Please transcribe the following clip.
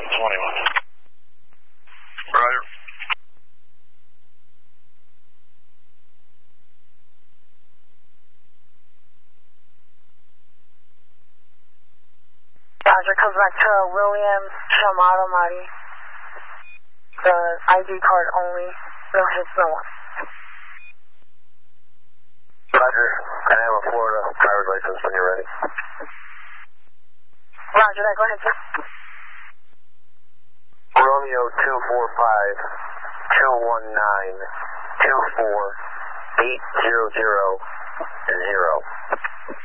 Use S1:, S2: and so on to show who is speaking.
S1: Roger.
S2: Roger, comes back to Williams, Shamato Mari. The ID card only, no hits, no one.
S1: Roger, I have a Florida driver's license when you're ready.
S2: Roger that, go ahead, sir.
S1: Romeo 245 219 24 800 0.